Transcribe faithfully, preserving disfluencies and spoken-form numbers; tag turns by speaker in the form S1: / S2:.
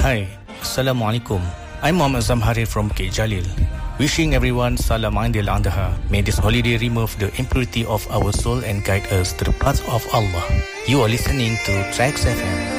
S1: Hai, Assalamualaikum. I'm Muhammad Zamharir from Bukit Jalil. Wishing everyone Salam Aidil Adha. May this holiday remove the impurity of our soul and guide us to the path of Allah. You are listening to Tracks F M.